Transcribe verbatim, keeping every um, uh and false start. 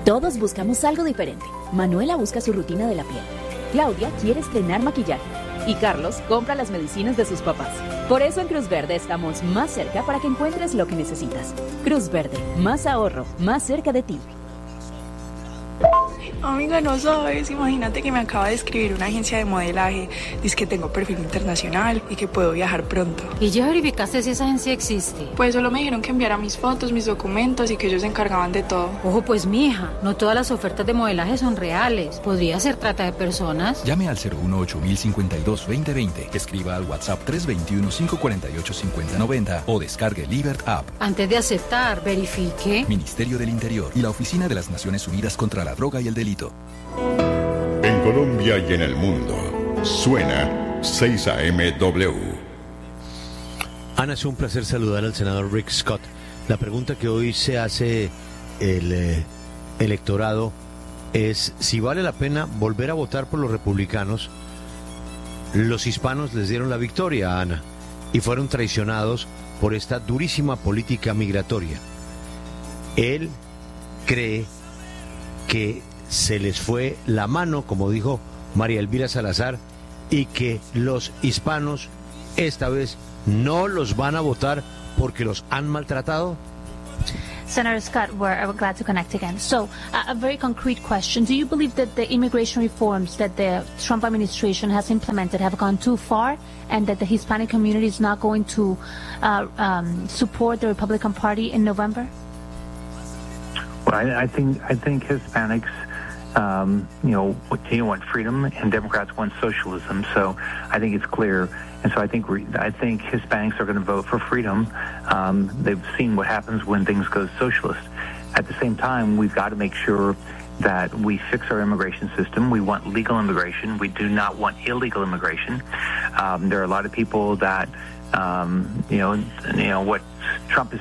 Todos buscamos algo diferente. Manuela busca su rutina de la piel. Claudia quiere estrenar maquillaje. Y Carlos compra las medicinas de sus papás. Por eso en Cruz Verde estamos más cerca para que encuentres lo que necesitas. Cruz Verde, más ahorro, más cerca de ti. Amiga, no sabes, imagínate que me acaba de escribir una agencia de modelaje. Dice que tengo perfil internacional y que puedo viajar pronto. ¿Y ya verificaste si esa agencia existe? Pues solo me dijeron que enviara mis fotos, mis documentos y que ellos se encargaban de todo. Ojo pues, mija, no todas las ofertas de modelaje son reales. Podría ser trata de personas. Llame al cero uno ocho mil cincuenta y dos veinte veinte, escriba al WhatsApp tres dos uno, cinco cuatro ocho, cinco cero nueve cero o descargue Libert App. Antes de aceptar, verifique. Ministerio del Interior y la Oficina de las Naciones Unidas contra la Droga y el Delito. En Colombia y en el mundo, suena seis A M W. Ana, es un placer saludar al senador Rick Scott. La pregunta que hoy se hace el eh, electorado es si vale la pena volver a votar por los republicanos. Los hispanos les dieron la victoria a Ana y fueron traicionados por esta durísima política migratoria. Él cree que se les fue la mano, como dijo María Elvira Salazar, y que los hispanos esta vez no los van a votar porque los han maltratado. Senator Scott, we're, we're glad to connect again. So, uh, a very concrete question. Do you believe that the immigration reforms that the Trump administration has implemented have gone too far and that the Hispanic community is not going to uh, um, support the Republican Party in November? Well, I, I think I think Hispanics Um, you know, you want freedom, and Democrats want socialism. So I think it's clear, and so I think we, I think Hispanics are going to vote for freedom. Um, they've seen what happens when things go socialist. At the same time, we've got to make sure that we fix our immigration system. We want legal immigration. We do not want illegal immigration. Um, there are a lot of people that, um, you know, you know what Trump is